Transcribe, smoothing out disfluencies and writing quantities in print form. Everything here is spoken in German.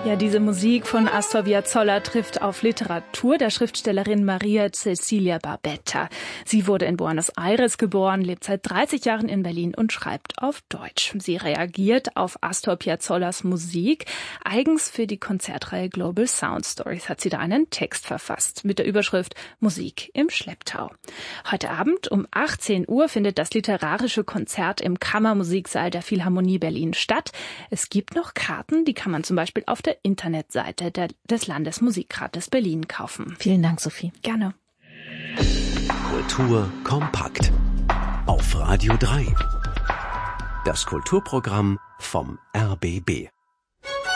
Ja, diese Musik von Astor Piazzolla trifft auf Literatur der Schriftstellerin Maria Cecilia Barbetta. Sie wurde in Buenos Aires geboren, lebt seit 30 Jahren in Berlin und schreibt auf Deutsch. Sie reagiert auf Astor Piazzollas Musik. Eigens für die Konzertreihe Global Sound Stories hat sie da einen Text verfasst mit der Überschrift Musik im Schlepptau. Heute Abend um 18 Uhr findet das literarische Konzert im Kammermusiksaal der Philharmonie Berlin statt. Es gibt noch Karten, die kann man zum Beispiel auf der Internetseite des Landesmusikrates Berlin kaufen. Vielen Dank, Sophie. Gerne. Kultur kompakt. Auf Radio 3. Das Kulturprogramm vom RBB.